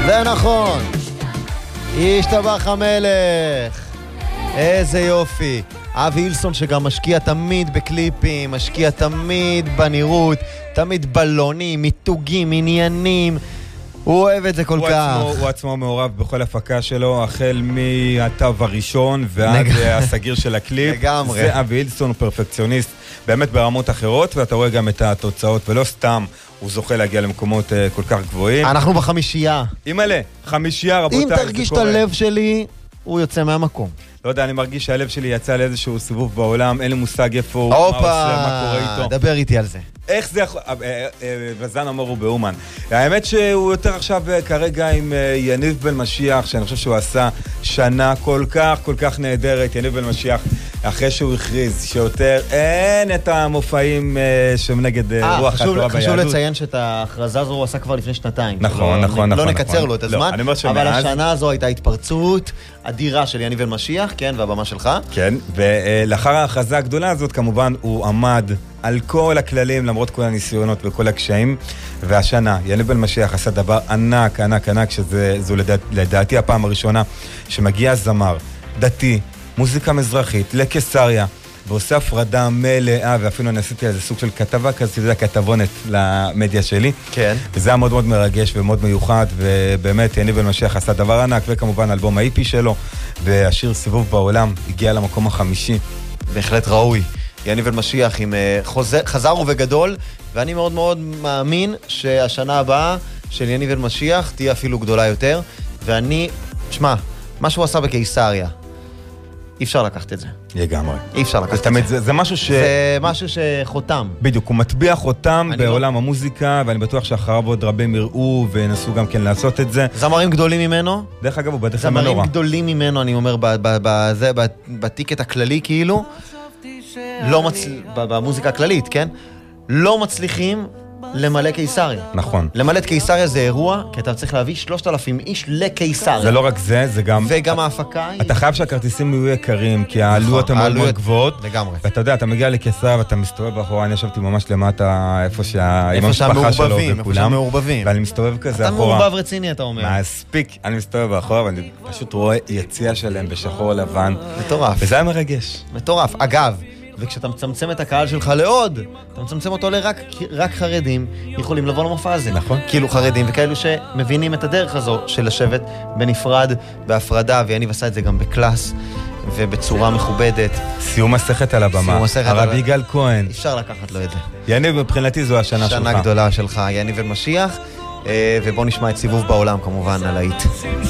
זה נכון. השתבח המלך. איזה יופי. אבי הילסון שגם משקיע תמיד בקליפים, משקיע תמיד בנראות, תמיד בלונים, מיתוגים, עניינים. הוא אוהב את זה כל כך. הוא עצמו מעורב בכל הפקה שלו, החל מהטב הראשון ועד הסגיר של הקליפ. לגמרי. זה אבי הילסון, הוא פרפקציוניסט, באמת ברמות אחרות, ואתה רואה גם את התוצאות, ולא סתם הוא זוכה להגיע למקומות כל כך גבוהים. אנחנו בחמישייה. מלא, חמישייה רבותיי. אם תרגיש את הלב שלי, הוא יוצא מהמקום. לא יודע, אני מרגיש שהלב שלי יצא לאיזשהו סיבוב בעולם, אין לי מושג איפה הוא, מה עושה, מה קורה איתו. דבר איתי על זה. איך זה יכול... וזן אמר הוא באומן. האמת שהוא יותר עכשיו כרגע עם יניב בן משיח, שאני חושב שהוא עשה שנה כל כך נהדרת. יניב בן משיח, אחרי שהוא הכריז שיותר אין את המופעים שהם נגד רוח התורה ביהדות. חשוב לציין שאת ההכרזה הזו הוא עשה כבר לפני שנתיים. נכון. לא נקצר לו את הזמן, אבל השנה הזו הייתה התפרצות אדירה של יניב בן משיח, כן, והבמה שלך. כן, ולאחר ההכרזה הגדולה הזאת, כמובן, הוא עמד על כל הכללים, למרות כל הניסיונות וכל הקשיים, והשנה, יניב בן משיח עשה דבר ענק, שזו לדעתי הפעם הראשונה, שמגיע זמר, דתי, מוזיקה מזרחית, לקיסריה, ועושה הפרדה מלאה, ואפילו אני עשיתי איזה סוג של כתבה כזה, זה הכתבונת למדיה שלי. כן. וזה היה מאוד מאוד מרגש ומאוד מיוחד, ובאמת יניב בן משיח עשה דבר ענק, וכמובן אלבום האיפי שלו, והשיר סיבוב בעולם הגיע למקום החמישי. בהחלט ראוי. יניב בן משיח עם חזר ובגדול, ואני מאוד מאוד מאמין שהשנה הבאה של יניב בן משיח תהיה אפילו גדולה יותר, ואני, שמע, מה שהוא עשה בקיסריה, אי אפשר לקחת את זה. לגמרי. אי אפשר לקחת את זה. זה משהו זה משהו שחותם. בדיוק, הוא מטביע חותם בעולם המוזיקה, ואני בטוח שאחריו עוד רבים יראו ונסו גם כן לעשות את זה. זמרים גדולים ממנו. דרך אגב, הוא בטח מנורה. זמרים גדולים ממנו, אני אומר, בטיקט הכללי כאילו, במוזיקה הכללית, כן? לא מצליחים למלא קיסריה. נכון. למלא את קיסריה זה אירוע, כי אתה צריך להביא 3,000 איש לקיסריה. זה לא רק זה, זה גם... וגם ההפקה היא... אתה חייב שהכרטיסים יהיו יקרים, כי העלויות הן מאוד מאוד גבוהות. לגמרי. ואתה יודע, אתה מגיע לקיסריה ואתה מסתובב באחורה, אני ישבתי ממש למטה, איפה עם המשפחה שלו וכולם. איפה שהמעורבבים. ואני מסתובב כזה אתה אחורה. מעורבב רציני, אתה אומר. מספיק. אני מסתובב באחורה ואני פשוט רואה יציאה שלהם בשחור לבן. מטורף. וזה היה מרגש. מטורף. אגב, וכשאתה מצמצם את הקהל שלך לעוד, אתה מצמצם אותו רק חרדים יכולים לבוא למופע הזה. נכון. כאילו חרדים וכאלו שמבינים את הדרך הזו של לשבת בנפרד, בהפרדה, ויניב עשה את זה גם בקלאס ובצורה מכובדת. סיום מסכת על הבמה. הרב יגאל כהן. אפשר לקחת לו את זה. יניב, מבחינתי זו השנה שלך. שנה גדולה שלך, יניב בן משיח, ובוא נשמע את סיבוב בעולם כמובן על האית.